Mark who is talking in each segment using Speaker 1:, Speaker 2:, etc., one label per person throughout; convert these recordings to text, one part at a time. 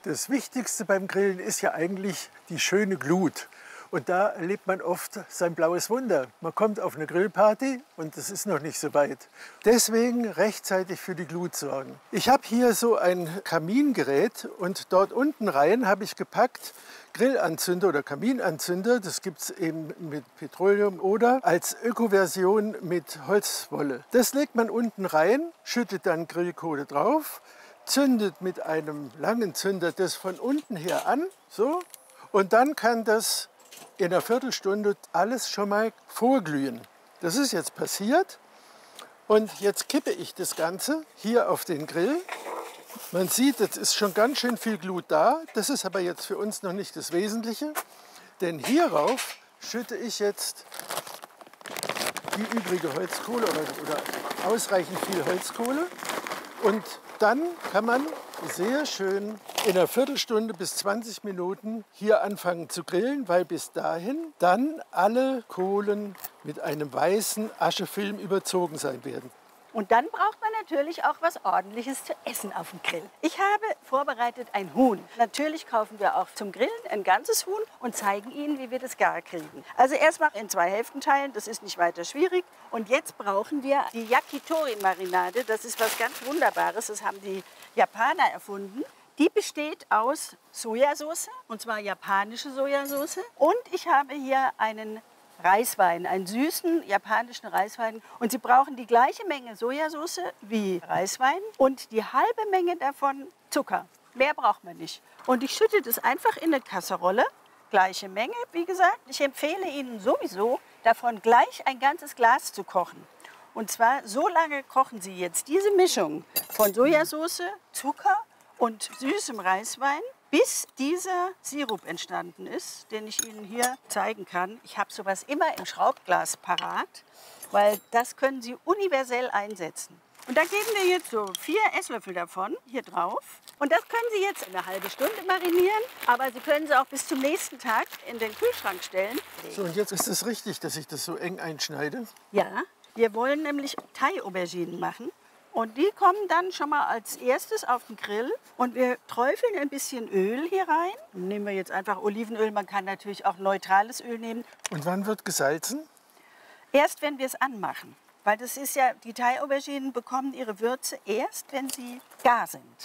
Speaker 1: Das Wichtigste beim Grillen ist ja eigentlich die schöne Glut. Und da erlebt man oft sein blaues Wunder. Man kommt auf eine Grillparty und es ist noch nicht so weit. Deswegen rechtzeitig für die Glut sorgen. Ich habe hier so ein Kamingerät und dort unten rein habe ich gepackt Grillanzünder oder Kaminanzünder. Das gibt es eben mit Petroleum oder als Ökoversion mit Holzwolle. Das legt man unten rein, schüttet dann Grillkohle drauf, zündet mit einem langen Zünder das von unten her an, so, und dann kann das in einer Viertelstunde alles schon mal vorglühen. Das ist jetzt passiert und jetzt kippe ich das Ganze hier auf den Grill. Man sieht, jetzt ist schon ganz schön viel Glut da. Das ist aber jetzt für uns noch nicht das Wesentliche, denn hierauf schütte ich jetzt die übrige Holzkohle oder ausreichend viel Holzkohle und dann kann man sehr schön in einer Viertelstunde bis 20 Minuten hier anfangen zu grillen, weil bis dahin dann alle Kohlen mit einem weißen Aschefilm überzogen sein werden.
Speaker 2: Und dann braucht man natürlich auch was Ordentliches zu essen auf dem Grill. Ich habe vorbereitet ein Huhn. Natürlich kaufen wir auch zum Grillen ein ganzes Huhn und zeigen Ihnen, wie wir das gar kriegen. Also erstmal in 2 Hälften teilen, das ist nicht weiter schwierig. Und jetzt brauchen wir die Yakitori-Marinade. Das ist was ganz Wunderbares, das haben die Japaner erfunden. Die besteht aus Sojasauce, und zwar japanische Sojasauce. Und ich habe hier einen Reiswein, einen süßen japanischen Reiswein. Und Sie brauchen die gleiche Menge Sojasauce wie Reiswein und die halbe Menge davon Zucker. Mehr braucht man nicht. Und ich schütte das einfach in eine Kasserolle. Gleiche Menge, wie gesagt. Ich empfehle Ihnen sowieso, davon gleich ein ganzes Glas zu kochen. Und zwar so lange kochen Sie jetzt diese Mischung von Sojasauce, Zucker und süßem Reiswein, bis dieser Sirup entstanden ist, den ich Ihnen hier zeigen kann. Ich habe sowas immer im Schraubglas parat, weil das können Sie universell einsetzen. Und da geben wir jetzt so 4 Esslöffel davon hier drauf. Und das können Sie jetzt eine halbe Stunde marinieren, aber Sie können sie auch bis zum nächsten Tag in den Kühlschrank stellen.
Speaker 1: So, und jetzt ist es richtig, dass ich das so eng einschneide?
Speaker 2: Ja, wir wollen nämlich Thai-Auberginen machen. Und die kommen dann schon mal als erstes auf den Grill. Und wir träufeln ein bisschen Öl hier rein. Nehmen wir jetzt einfach Olivenöl. Man kann natürlich auch neutrales Öl nehmen.
Speaker 1: Und wann wird gesalzen?
Speaker 2: Erst wenn wir es anmachen. Weil das ist ja, die Thai-Auberginen bekommen ihre Würze erst, wenn sie gar sind.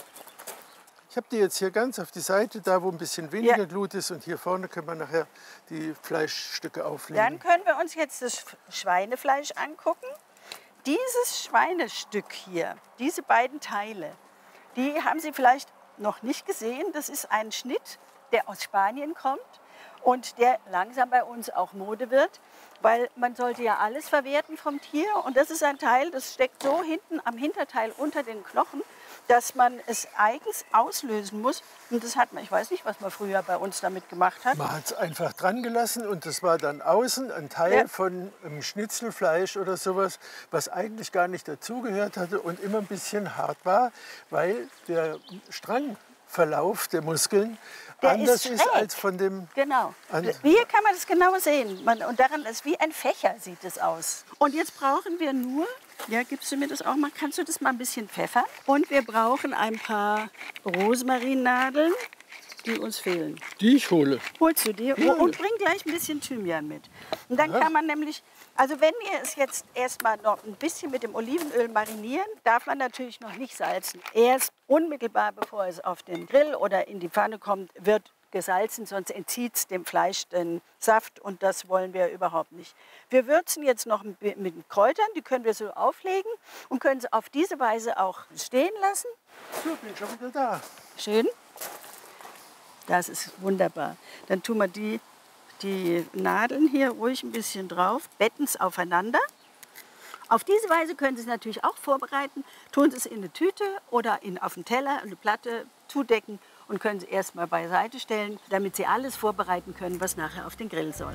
Speaker 1: Ich habe die jetzt hier ganz auf die Seite, da wo ein bisschen weniger Glut ist. Und hier vorne können wir nachher die Fleischstücke auflegen.
Speaker 2: Dann können wir uns jetzt das Schweinefleisch angucken. Dieses Schweinestück hier, diese beiden Teile, die haben Sie vielleicht noch nicht gesehen. Das ist ein Schnitt, der aus Spanien kommt und der langsam bei uns auch Mode wird, weil man sollte ja alles verwerten vom Tier. Und das ist ein Teil, das steckt so hinten am Hinterteil unter den Knochen, dass man es eigens auslösen muss. Und das hat man, ich weiß nicht, was man früher bei uns damit gemacht hat.
Speaker 1: Man hat es einfach dran gelassen und das war dann außen ein Teil von einem Schnitzelfleisch oder sowas, was eigentlich gar nicht dazugehört hatte und immer ein bisschen hart war, weil der Strangverlauf der Muskeln anders ist als von dem...
Speaker 2: Genau. Hier kann man das genau sehen. Und daran ist wie ein Fächer sieht es aus. Und jetzt brauchen wir nur... Ja, gibst du mir das auch mal? Kannst du das mal ein bisschen pfeffern? Und wir brauchen ein paar Rosmarinnadeln, die uns fehlen.
Speaker 1: Die ich hole.
Speaker 2: Holst du die? Ja. Und bring gleich ein bisschen Thymian mit. Und dann kann man nämlich, also wenn wir es jetzt erstmal noch ein bisschen mit dem Olivenöl marinieren, darf man natürlich noch nicht salzen. Erst unmittelbar, bevor es auf den Grill oder in die Pfanne kommt, wird gesalzen, sonst entzieht es dem Fleisch den Saft und das wollen wir überhaupt nicht. Wir würzen jetzt noch mit Kräutern, die können wir so auflegen und können sie auf diese Weise auch stehen lassen.
Speaker 1: So, bin schon wieder da.
Speaker 2: Schön. Das ist wunderbar. Dann tun wir die Nadeln hier ruhig ein bisschen drauf, betten es aufeinander. Auf diese Weise können Sie es natürlich auch vorbereiten. Tun Sie es in eine Tüte oder auf einen Teller, eine Platte zudecken und können sie erstmal beiseite stellen, damit Sie alles vorbereiten können, was nachher auf den Grill soll.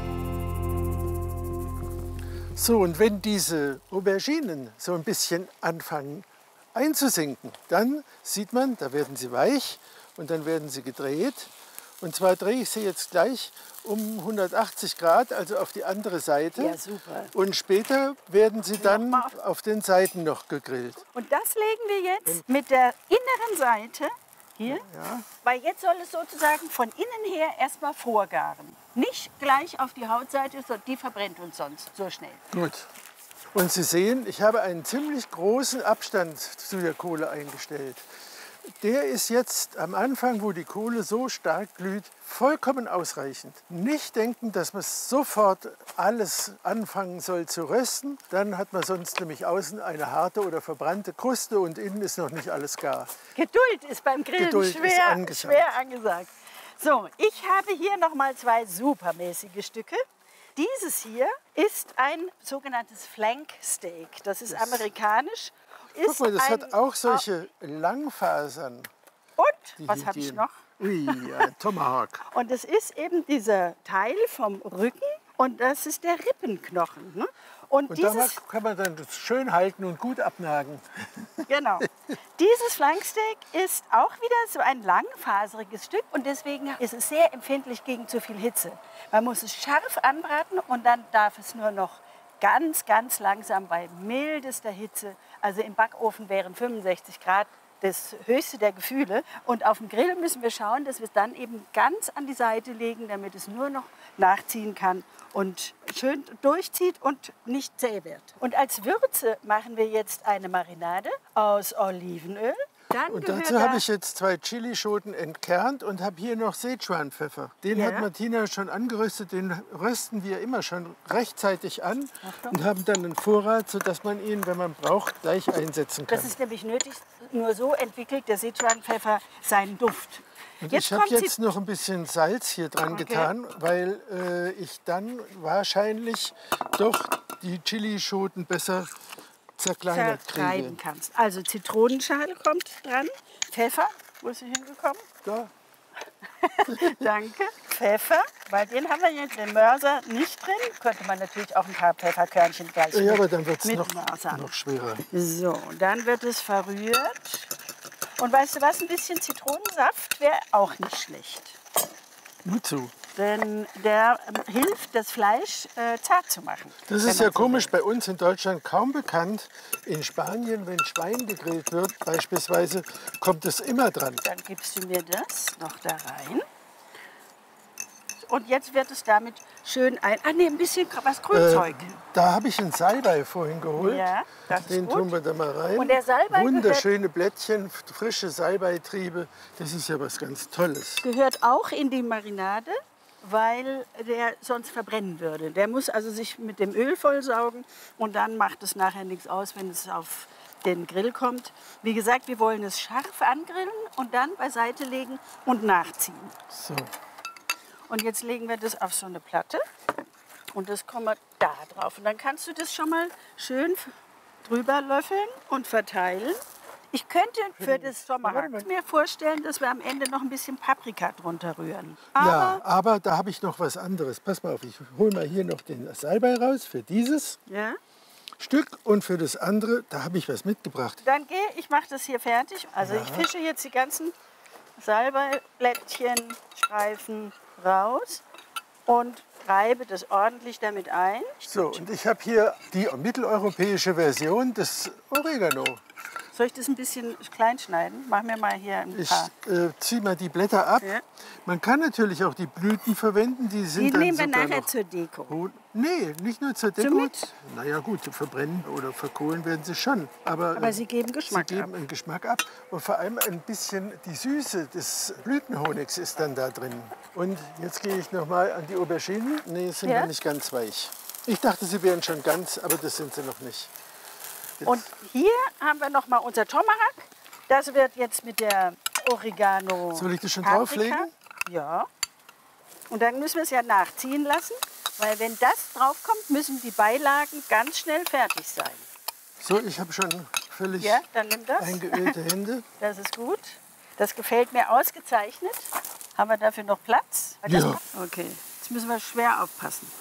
Speaker 1: So, und wenn diese Auberginen so ein bisschen anfangen einzusinken, dann sieht man, da werden sie weich und dann werden sie gedreht. Und zwar drehe ich sie jetzt gleich um 180 Grad, also auf die andere Seite.
Speaker 2: Ja, super.
Speaker 1: Und später werden sie dann auf den Seiten noch gegrillt.
Speaker 2: Und das legen wir jetzt mit der inneren Seite Hier?
Speaker 1: Ja.
Speaker 2: Weil jetzt soll es sozusagen von innen her erstmal vorgaren. Nicht gleich auf die Hautseite, sondern die verbrennt uns sonst so schnell.
Speaker 1: Gut. Und Sie sehen, ich habe einen ziemlich großen Abstand zu der Kohle eingestellt. Der ist jetzt am Anfang, wo die Kohle so stark glüht, vollkommen ausreichend. Nicht denken, dass man sofort alles anfangen soll zu rösten. Dann hat man sonst nämlich außen eine harte oder verbrannte Kruste und innen ist noch nicht alles gar.
Speaker 2: Geduld ist beim Grillen
Speaker 1: Geduld ist angesagt.
Speaker 2: schwer angesagt. So, ich habe hier noch mal 2 supermäßige Stücke. Dieses hier ist ein sogenanntes Flank Steak. Das ist amerikanisch.
Speaker 1: Guck mal, das hat auch solche Langfasern.
Speaker 2: Und, was habe ich noch?
Speaker 1: Ui, ein Tomahawk.
Speaker 2: Und das ist eben dieser Teil vom Rücken und das ist der Rippenknochen. Ne? Und
Speaker 1: da
Speaker 2: dieses,
Speaker 1: kann man dann das schön halten und gut abnagen.
Speaker 2: genau. Dieses Flanksteak ist auch wieder so ein langfaseriges Stück und deswegen ist es sehr empfindlich gegen zu viel Hitze. Man muss es scharf anbraten und dann darf es nur noch ganz, ganz langsam bei mildester Hitze, also im Backofen wären 65 Grad das höchste der Gefühle. Und auf dem Grill müssen wir schauen, dass wir es dann eben ganz an die Seite legen, damit es nur noch nachziehen kann und schön durchzieht und nicht zäh wird. Und als Würze machen wir jetzt eine Marinade aus Olivenöl. Dann
Speaker 1: Und
Speaker 2: gehört
Speaker 1: dazu
Speaker 2: da-
Speaker 1: habe ich jetzt 2 Chilischoten entkernt und habe hier noch Sichuan-Pfeffer. Den
Speaker 2: Ja.
Speaker 1: hat Martina schon angeröstet, den rösten wir immer schon rechtzeitig an und haben dann einen Vorrat, sodass man ihn, wenn man braucht, gleich einsetzen kann.
Speaker 2: Das ist nämlich nötig, nur so entwickelt der Sichuan-Pfeffer seinen Duft.
Speaker 1: Und ich habe jetzt noch ein bisschen Salz hier dran
Speaker 2: Okay.
Speaker 1: getan, weil ich dann wahrscheinlich doch die Chilischoten besser zerkleinert
Speaker 2: zertreiben
Speaker 1: kriege.
Speaker 2: kannst. Also Zitronenschale kommt dran, Pfeffer, wo ist sie hingekommen?
Speaker 1: Da.
Speaker 2: Danke. Pfeffer, weil den haben wir jetzt im Mörser nicht drin. Könnte man natürlich auch ein paar Pfefferkörnchen gleich
Speaker 1: Ja, aber dann wird es
Speaker 2: mit
Speaker 1: noch
Speaker 2: Mörsern.
Speaker 1: schwerer.
Speaker 2: So, dann wird es verrührt. Und weißt du was, ein bisschen Zitronensaft wäre auch nicht schlecht.
Speaker 1: Nur zu.
Speaker 2: Denn der hilft, das Fleisch zart zu machen.
Speaker 1: Das
Speaker 2: wenn
Speaker 1: ist ja
Speaker 2: man so
Speaker 1: komisch,
Speaker 2: will.
Speaker 1: bei uns in Deutschland kaum bekannt. In Spanien, wenn Schwein gegrillt wird, beispielsweise, kommt es immer dran.
Speaker 2: Dann gibst du mir das noch da rein. Und jetzt wird es damit schön ein bisschen was Grünzeug.
Speaker 1: Da habe ich einen Salbei vorhin geholt.
Speaker 2: Ja, das ist
Speaker 1: Den
Speaker 2: gut.
Speaker 1: tun wir da mal rein.
Speaker 2: Und der Salbei
Speaker 1: Wunderschöne Blättchen, frische Salbeitriebe. Das ist ja was ganz Tolles.
Speaker 2: Gehört auch in die Marinade, weil der sonst verbrennen würde. Der muss also sich mit dem Öl vollsaugen und dann macht es nachher nichts aus, wenn es auf den Grill kommt. Wie gesagt, wir wollen es scharf angrillen und dann beiseite legen und nachziehen.
Speaker 1: So.
Speaker 2: Und jetzt legen wir das auf so eine Platte und das kommen wir da drauf. Und dann kannst du das schon mal schön drüber löffeln und verteilen. Ich könnte für das Tomahawk mir vorstellen, dass wir am Ende noch ein bisschen Paprika drunter rühren.
Speaker 1: Ja, aber da habe ich noch was anderes. Pass mal auf, ich hole mal hier noch den Salbei raus für dieses
Speaker 2: Ja?
Speaker 1: Stück und für das andere, da habe ich was mitgebracht.
Speaker 2: Dann ich mache das hier fertig. Also ich fische jetzt die ganzen Salbeiblättchen, Streifen raus und reibe das ordentlich damit ein.
Speaker 1: So, und ich habe hier die mitteleuropäische Version des Oregano.
Speaker 2: Soll ich das ein bisschen klein schneiden? Mach mir mal hier ein
Speaker 1: Ich
Speaker 2: paar.
Speaker 1: ziehe mal die Blätter ab.
Speaker 2: Ja.
Speaker 1: Man kann natürlich auch die Blüten verwenden, die sind
Speaker 2: Die
Speaker 1: dann
Speaker 2: nehmen wir
Speaker 1: sogar
Speaker 2: nachher
Speaker 1: noch
Speaker 2: zur Deko.
Speaker 1: Nee, nicht nur zur Deko.
Speaker 2: Somit?
Speaker 1: Naja gut, verbrennen oder verkohlen werden sie schon.
Speaker 2: Aber sie geben Geschmack
Speaker 1: Sie geben
Speaker 2: ab.
Speaker 1: einen Geschmack ab. Und vor allem ein bisschen die Süße des Blütenhonigs ist dann da drin. Und jetzt gehe ich noch mal an die Auberginen. Nee, sind
Speaker 2: Ja?
Speaker 1: noch nicht ganz weich. Ich dachte, sie wären schon ganz, aber das sind sie noch nicht.
Speaker 2: Und hier haben wir noch mal unser Tomahawk. Das wird jetzt mit der Oregano.
Speaker 1: Soll ich das schon
Speaker 2: Paprika.
Speaker 1: drauflegen?
Speaker 2: Ja. Und dann müssen wir es ja nachziehen lassen, weil wenn das draufkommt, müssen die Beilagen ganz schnell fertig sein.
Speaker 1: So, ich habe schon völlig
Speaker 2: Ja, dann nimm das.
Speaker 1: eingeölte Hände.
Speaker 2: Das ist gut. Das gefällt mir ausgezeichnet. Haben wir dafür noch Platz?
Speaker 1: Ja.
Speaker 2: Okay, jetzt müssen wir schwer aufpassen.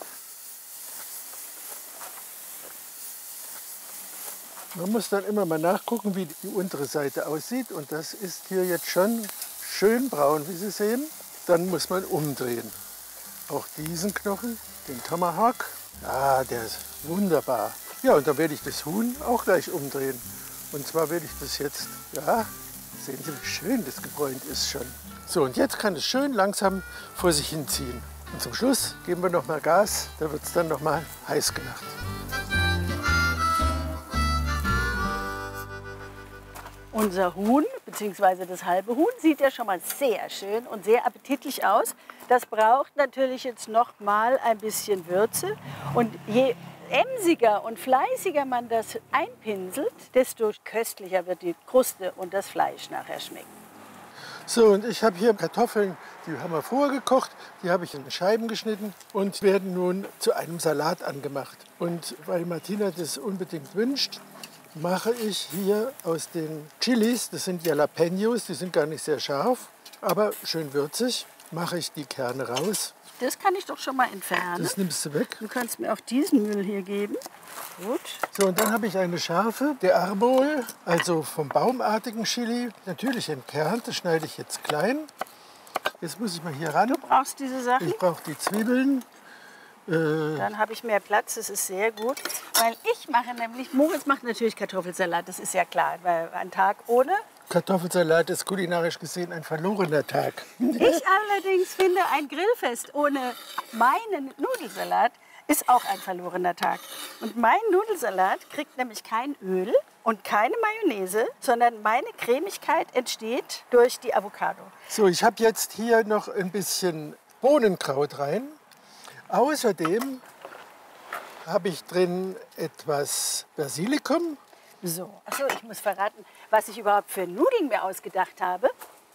Speaker 1: Man muss dann immer mal nachgucken, wie die untere Seite aussieht. Und das ist hier jetzt schon schön braun, wie Sie sehen. Dann muss man umdrehen. Auch diesen Knochen, den Tomahawk. Ah, der ist wunderbar. Ja, und dann werde ich das Huhn auch gleich umdrehen. Und zwar werde ich das jetzt, ja, Sehen Sie, wie schön das gebräunt ist schon. So, und jetzt kann es schön langsam vor sich hinziehen. Und zum Schluss geben wir noch mal Gas, da wird es dann noch mal heiß gemacht.
Speaker 2: Unser Huhn, bzw. das halbe Huhn, sieht ja schon mal sehr schön und sehr appetitlich aus. Das braucht natürlich jetzt noch mal ein bisschen Würze. Und je emsiger und fleißiger man das einpinselt, desto köstlicher wird die Kruste und das Fleisch nachher schmecken.
Speaker 1: So, und ich habe hier Kartoffeln, die haben wir vorher gekocht, die habe ich in Scheiben geschnitten und werden nun zu einem Salat angemacht. Und weil Martina das unbedingt wünscht, mache ich hier aus den Chilis, das sind Jalapenos, die sind gar nicht sehr scharf, aber schön würzig, mache ich die Kerne raus.
Speaker 2: Das kann ich doch schon mal entfernen.
Speaker 1: Das nimmst du weg.
Speaker 2: Du kannst mir auch diesen Müll hier geben. Gut.
Speaker 1: So, und dann habe ich eine Scharfe, der Arbol, also vom baumartigen Chili, natürlich entkernt, das schneide ich jetzt klein. Jetzt muss ich mal hier ran.
Speaker 2: Du brauchst diese Sachen?
Speaker 1: Ich brauche die Zwiebeln.
Speaker 2: Dann habe ich mehr Platz, das ist sehr gut. Weil ich mache nämlich, Moritz macht natürlich Kartoffelsalat, das ist ja klar. Weil ein Tag ohne.
Speaker 1: Kartoffelsalat ist kulinarisch gesehen ein verlorener Tag.
Speaker 2: Ich allerdings finde, ein Grillfest ohne meinen Nudelsalat ist auch ein verlorener Tag. Und mein Nudelsalat kriegt nämlich kein Öl und keine Mayonnaise, sondern meine Cremigkeit entsteht durch die Avocado.
Speaker 1: So, ich habe jetzt hier noch ein bisschen Bohnenkraut rein. Außerdem habe ich drin etwas Basilikum.
Speaker 2: So, achso, ich muss verraten, was ich überhaupt für Nudeln mir ausgedacht habe.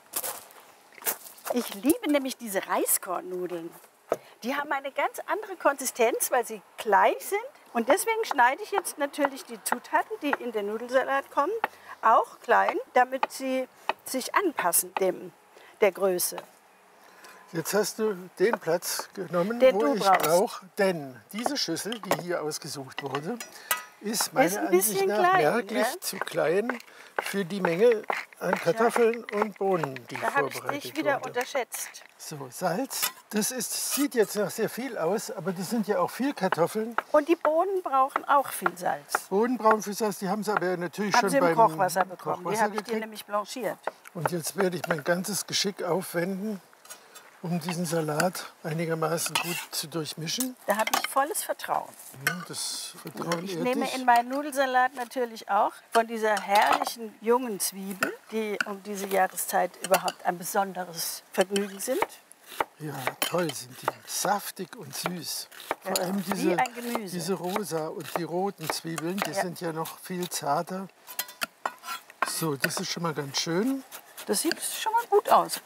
Speaker 2: Ich liebe nämlich diese Reiskornnudeln. Die haben eine ganz andere Konsistenz, weil sie klein sind. Und deswegen schneide ich jetzt natürlich die Zutaten, die in den Nudelsalat kommen, auch klein, damit sie sich anpassen der Größe.
Speaker 1: Jetzt hast du den Platz genommen,
Speaker 2: Den
Speaker 1: wo
Speaker 2: du
Speaker 1: ich
Speaker 2: brauchst.
Speaker 1: brauche. Denn diese Schüssel, die hier ausgesucht wurde, ist meiner
Speaker 2: ein
Speaker 1: Ansicht
Speaker 2: bisschen
Speaker 1: nach
Speaker 2: klein,
Speaker 1: merklich
Speaker 2: ne?
Speaker 1: zu klein für die Menge an Kartoffeln und Bohnen, die
Speaker 2: Da habe ich
Speaker 1: vorbereitet
Speaker 2: dich wieder
Speaker 1: wurde.
Speaker 2: unterschätzt.
Speaker 1: So, Salz. Sieht jetzt noch sehr viel aus, aber das sind ja auch viel Kartoffeln.
Speaker 2: Und die Bohnen brauchen auch viel Salz.
Speaker 1: Bohnen brauchen viel Salz, die haben sie aber natürlich
Speaker 2: Haben
Speaker 1: schon
Speaker 2: sie im
Speaker 1: beim
Speaker 2: Kochwasser bekommen. Die
Speaker 1: Kochwasser
Speaker 2: habe ich dir
Speaker 1: gekriegt.
Speaker 2: nämlich blanchiert.
Speaker 1: Und jetzt werde ich mein ganzes Geschick aufwenden, um diesen Salat einigermaßen gut zu durchmischen.
Speaker 2: Da habe ich volles Vertrauen.
Speaker 1: Ja, das Vertrauen
Speaker 2: Ich
Speaker 1: ehrt
Speaker 2: nehme
Speaker 1: dich.
Speaker 2: in meinen Nudelsalat natürlich auch von dieser herrlichen jungen Zwiebel, die um diese Jahreszeit überhaupt ein besonderes Vergnügen sind.
Speaker 1: Ja, toll sind die. Saftig und süß. Vor
Speaker 2: Genau,
Speaker 1: allem
Speaker 2: wie ein Gemüse.
Speaker 1: diese rosa und die roten Zwiebeln, die
Speaker 2: Ja.
Speaker 1: sind ja noch viel zarter. So, das ist schon mal ganz schön.
Speaker 2: Das sieht schon mal gut aus.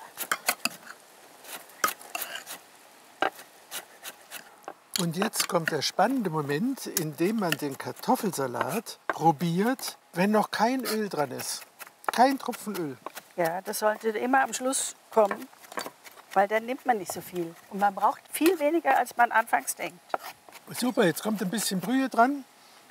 Speaker 1: Und jetzt kommt der spannende Moment, in dem man den Kartoffelsalat probiert, wenn noch kein Öl dran ist. Kein Tropfen Öl.
Speaker 2: Ja, das sollte immer am Schluss kommen, weil dann nimmt man nicht so viel. Und man braucht viel weniger, als man anfangs denkt.
Speaker 1: Super, jetzt kommt ein bisschen Brühe dran.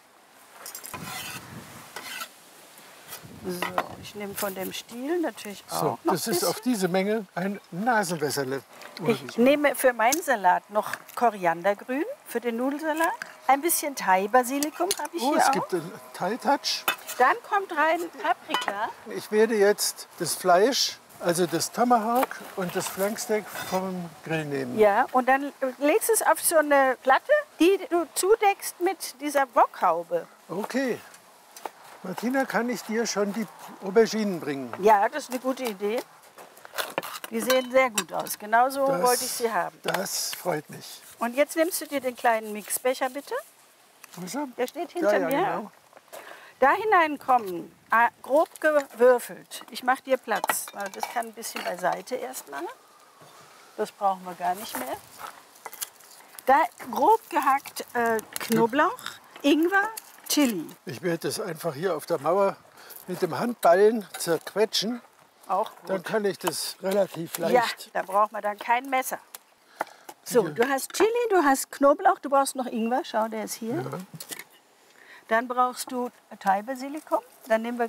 Speaker 2: So, ich nehme von dem Stiel natürlich auch
Speaker 1: So,
Speaker 2: noch
Speaker 1: das
Speaker 2: ein
Speaker 1: ist auf
Speaker 2: bisschen.
Speaker 1: diese Menge ein Nasenwässerle.
Speaker 2: Ich nehme für meinen Salat noch Koriandergrün für den Nudelsalat. Ein bisschen Thai-Basilikum habe ich
Speaker 1: Oh,
Speaker 2: hier
Speaker 1: es
Speaker 2: auch.
Speaker 1: gibt einen Thai-Touch.
Speaker 2: Dann kommt rein Paprika.
Speaker 1: Ich werde jetzt das Fleisch, also das Tomahawk und das Flanksteak vom Grill nehmen.
Speaker 2: Ja, und dann legst du es auf so eine Platte, die du zudeckst mit dieser Wokhaube.
Speaker 1: Okay. Martina, kann ich dir schon die Auberginen bringen?
Speaker 2: Ja, das ist eine gute Idee. Die sehen sehr gut aus. Genauso
Speaker 1: Das-
Speaker 2: wollte ich sie haben.
Speaker 1: Das freut mich.
Speaker 2: Und jetzt nimmst du dir den kleinen Mixbecher, bitte.
Speaker 1: Wo ist er?
Speaker 2: Der steht hinter mir.
Speaker 1: Genau.
Speaker 2: Da hinein kommen, grob gewürfelt. Ich mache dir Platz. weil Das kann ein bisschen beiseite erstmal. Das brauchen wir gar nicht mehr. Da grob gehackt Knoblauch, Ingwer, Chili.
Speaker 1: Ich werde das einfach hier auf der Mauer mit dem Handballen zerquetschen.
Speaker 2: Auch gut.
Speaker 1: Dann kann ich das relativ
Speaker 2: Ja,
Speaker 1: leicht.
Speaker 2: da braucht man dann kein Messer. So, du hast Chili, du hast Knoblauch, du brauchst noch Ingwer. Schau, der ist hier.
Speaker 1: Ja.
Speaker 2: Dann brauchst du Thai-Basilikum. Dann nehmen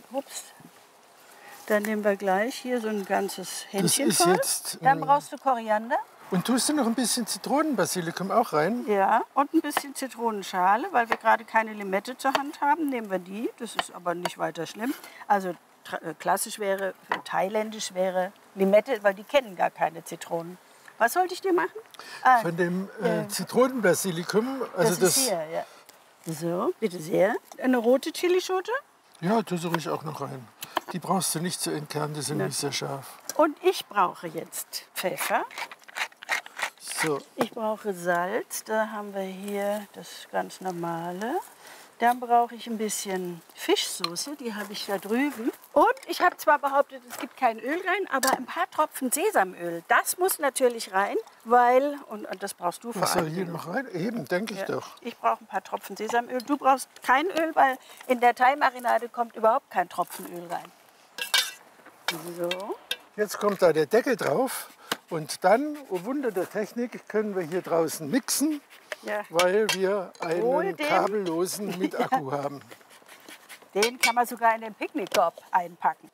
Speaker 2: wir gleich hier so ein ganzes Händchen
Speaker 1: ist
Speaker 2: voll.
Speaker 1: jetzt,
Speaker 2: Dann brauchst du Koriander.
Speaker 1: Und tust du noch ein bisschen Zitronenbasilikum auch rein?
Speaker 2: Ja, und ein bisschen Zitronenschale, weil wir gerade keine Limette zur Hand haben, nehmen wir die. Das ist aber nicht weiter schlimm. Also klassisch wäre, thailändisch wäre Limette, weil die kennen gar keine Zitronen. Was sollte ich dir machen?
Speaker 1: Von dem Zitronenbasilikum. Also
Speaker 2: das ist hier, ja. So, bitte sehr. Eine rote Chilischote.
Speaker 1: Ja, das suche ich auch noch rein. Die brauchst du nicht zu entkernen, die sind nicht sehr scharf.
Speaker 2: Und ich brauche jetzt Pfeffer.
Speaker 1: So.
Speaker 2: Ich brauche Salz. Da haben wir hier das ganz normale. Dann brauche ich ein bisschen Fischsoße, die habe ich da drüben. Und ich habe zwar behauptet, es gibt kein Öl rein, aber ein paar Tropfen Sesamöl, das muss natürlich rein, weil, und das brauchst du vor allem.
Speaker 1: Was soll hier noch rein? Eben, denke ich doch.
Speaker 2: Ich brauche ein paar Tropfen Sesamöl. Du brauchst kein Öl, weil in der Thai-Marinade kommt überhaupt kein Tropfen Öl rein. So.
Speaker 1: Jetzt kommt da der Deckel drauf und dann, oh Wunder der Technik, können wir hier draußen mixen.
Speaker 2: Ja.
Speaker 1: Weil wir einen kabellosen mit Akku haben.
Speaker 2: Den kann man sogar in den Picknickkorb einpacken.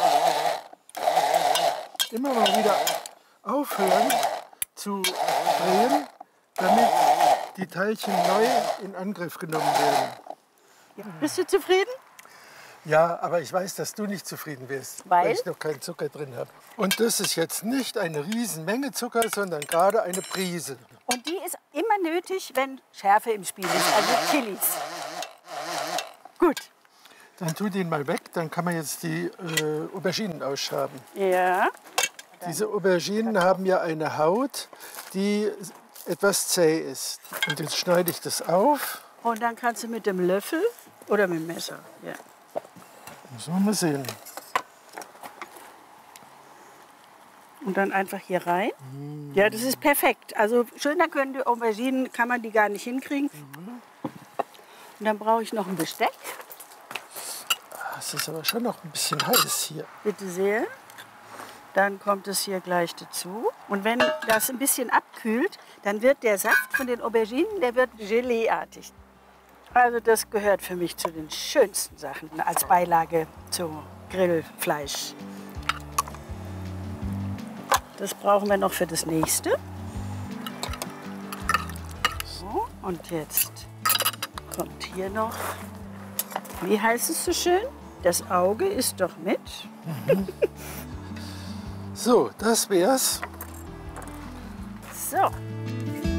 Speaker 1: Immer mal wieder aufhören zu drehen, damit die Teilchen neu in Angriff genommen werden.
Speaker 2: Ja. Bist du zufrieden?
Speaker 1: Ja, aber ich weiß, dass du nicht zufrieden bist, weil ich noch keinen Zucker drin habe. Und das ist jetzt nicht eine Riesenmenge Zucker, sondern gerade eine Prise.
Speaker 2: Und die ist immer nötig, wenn Schärfe im Spiel ist, also Chilis. Gut.
Speaker 1: Dann tu den mal weg, dann kann man jetzt die Auberginen ausschaben.
Speaker 2: Ja.
Speaker 1: Diese Auberginen haben ja eine Haut, die etwas zäh ist. Und jetzt schneide ich das auf.
Speaker 2: Und dann kannst du mit dem Löffel oder mit dem Messer. Ja.
Speaker 1: Müssen wir mal sehen.
Speaker 2: Und dann einfach hier rein. Ja, das ist perfekt. Also schöner können die Auberginen, kann man die gar nicht hinkriegen. Und dann brauche ich noch ein Besteck.
Speaker 1: Es ist aber schon noch ein bisschen heiß hier.
Speaker 2: Bitte sehr. Dann kommt es hier gleich dazu. Und wenn das ein bisschen abkühlt, dann wird der Saft von den Auberginen, der wird Gelee-artig. Also das gehört für mich zu den schönsten Sachen als Beilage zu Grillfleisch. Das brauchen wir noch für das nächste. So, und jetzt kommt hier noch, wie heißt es so schön? Das Auge ist doch mit.
Speaker 1: So, das wär's.
Speaker 2: So.